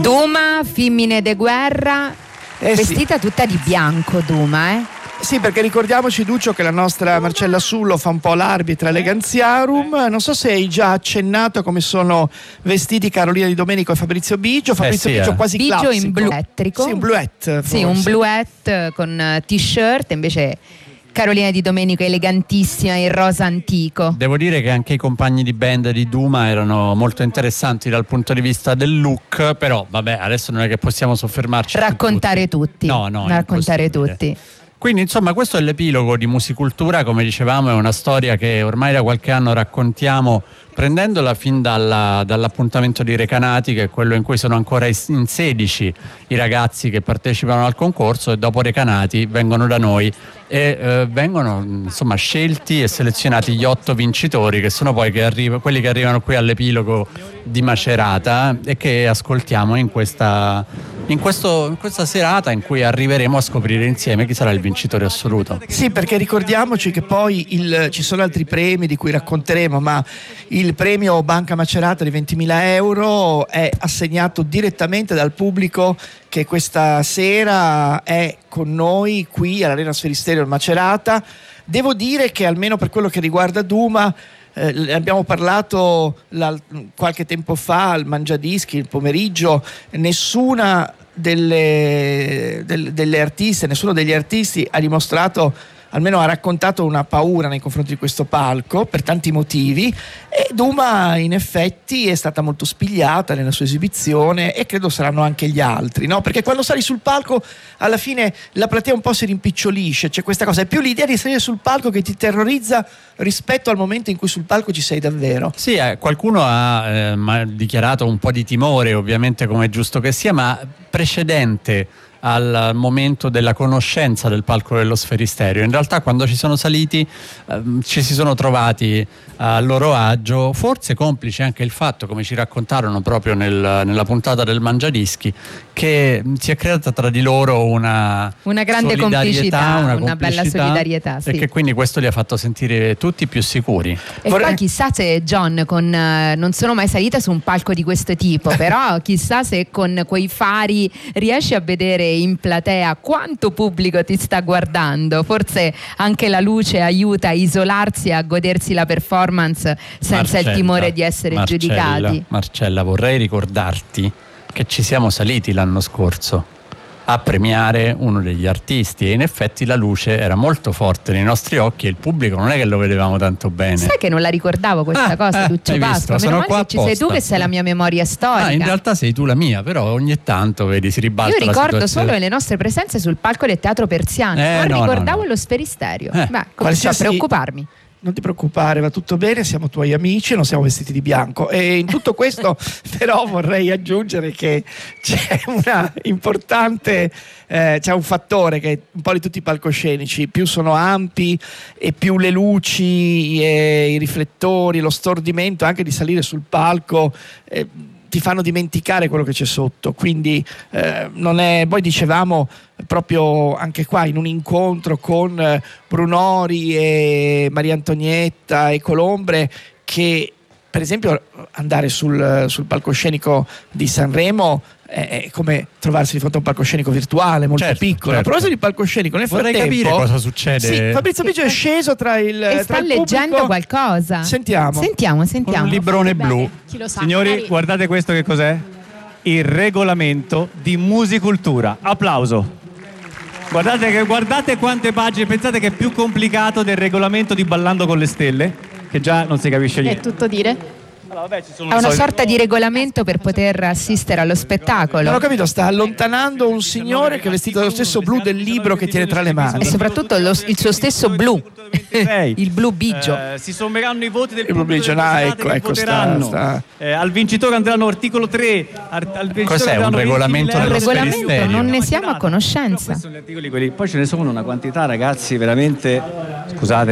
Duma, femmine de guerra, vestita tutta di bianco Duma, Sì, perché ricordiamoci, Duccio, che la nostra Marcella Sullo fa un po' l'arbitra eleganziarum. Non so se hai già accennato a come sono vestiti Carolina Di Domenico e Fabrizio Biggio. Fabrizio Biggio quasi Biggio classico. in blu elettrico. Sì, un bluette. Sì, un bluette con t-shirt, invece Carolina Di Domenico elegantissima in rosa antico. Devo dire che anche i compagni di band di Duma erano molto interessanti dal punto di vista del look, però vabbè, adesso non è che possiamo soffermarci Raccontare tutti. No, raccontare tutti. Quindi insomma questo è l'epilogo di Musicultura, come dicevamo è una storia che ormai da qualche anno raccontiamo prendendola fin dall'appuntamento di Recanati, che è quello in cui sono ancora in 16 i ragazzi che partecipano al concorso, e dopo Recanati vengono da noi e vengono insomma scelti e selezionati gli 8 vincitori, che sono poi quelli che arrivano qui all'epilogo di Macerata e che ascoltiamo in questa serata in cui arriveremo a scoprire insieme chi sarà il vincitore assoluto. Sì, perché ricordiamoci che poi ci sono altri premi di cui racconteremo, ma il premio Banca Macerata di 20.000 euro è assegnato direttamente dal pubblico che questa sera è con noi qui all'Arena Sferisterio Macerata. Devo dire che almeno per quello che riguarda Duma, abbiamo parlato qualche tempo fa al Mangiadischi, il pomeriggio, nessuna delle artiste, nessuno degli artisti ha dimostrato, almeno ha raccontato una paura nei confronti di questo palco per tanti motivi, e Duma in effetti è stata molto spigliata nella sua esibizione, e credo saranno anche gli altri, no? Perché quando sali sul palco alla fine la platea un po' si rimpicciolisce, c'è questa cosa, è più l'idea di salire sul palco che ti terrorizza rispetto al momento in cui sul palco ci sei davvero. Sì, qualcuno ha dichiarato un po' di timore, ovviamente, come è giusto che sia, ma precedente al momento della conoscenza del palco dello Sferisterio. In realtà quando ci sono saliti ci si sono trovati a loro agio, forse complice anche il fatto, come ci raccontarono proprio nella puntata del Mangiadischi, che si è creata tra di loro una grande complicità, una bella solidarietà, sì. E che quindi questo li ha fatto sentire tutti più sicuri. E poi chissà se John non sono mai salita su un palco di questo tipo, però chissà se con quei fari riesci a vedere in platea quanto pubblico ti sta guardando. Forse anche la luce aiuta a isolarsi e a godersi la performance senza il timore di essere giudicati. Marcella, vorrei ricordarti che ci siamo saliti l'anno scorso a premiare uno degli artisti, e in effetti la luce era molto forte nei nostri occhi e il pubblico non è che lo vedevamo tanto bene. Sai che non la ricordavo questa cosa, Lucio Pasqua? Meno male che ci sei tu, che sei la mia memoria storica. In realtà sei tu la mia, però ogni tanto vedi, si ribalta. Io ricordo solo le nostre presenze sul palco del Teatro Persiano, non ricordavo lo Sferisterio. Comincio a preoccuparmi. Non ti preoccupare, va tutto bene, siamo tuoi amici e non siamo vestiti di bianco. E in tutto questo però vorrei aggiungere che c'è una importante c'è un fattore che un po' di tutti i palcoscenici, più sono ampi e più le luci e i riflettori, lo stordimento anche di salire sul palco ti fanno dimenticare quello che c'è sotto. Quindi non è, poi dicevamo proprio anche qua in un incontro con Brunori e Maria Antonietta e Colombre, che per esempio andare sul palcoscenico di Sanremo è come trovarsi di fronte a un palcoscenico virtuale molto piccolo. A proposito di palcoscenico, nel frattempo vorrei capire cosa succede. Sì, Fabrizio Biggio è sceso tra il sta leggendo qualcosa. Sentiamo. Sentiamo. Un librone blu. Chi lo sa, Signori, magari... guardate questo, che cos'è? Il regolamento di Musicultura. Applauso. Guardate quante pagine. Pensate che è più complicato del regolamento di Ballando con le Stelle, che già non si capisce niente. È tutto dire. Allora, vabbè, ci sono È una sorta di regolamento per poter assistere allo spettacolo. Non ho capito, sta allontanando un signore che è vestito dello stesso blu del libro che tiene tra le mani. E soprattutto il suo stesso blu. Il blu Biggio. Si sommeranno i voti del blu Biggio, ecco, sta. Al vincitore andranno articolo 3. Cos'è un regolamento dello Sferisterio? Non ne siamo a conoscenza. Poi ce ne sono una quantità, ragazzi, veramente. Scusate.